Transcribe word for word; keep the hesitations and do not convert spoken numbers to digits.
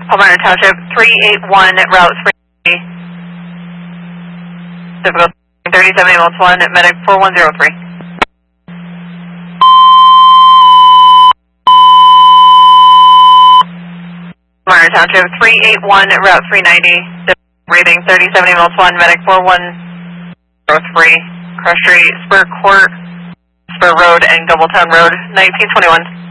Palmyra Township, three eight one, route three, difficult thirty-seven ambulance one, medic four one zero three. Palmyra Township, three eight one, route three ninety, breathing thirty-seven ambulance one, medic four one zero three, Cross Street, Spur Court, Spur Road, and Doubletown Road, nineteen twenty-one.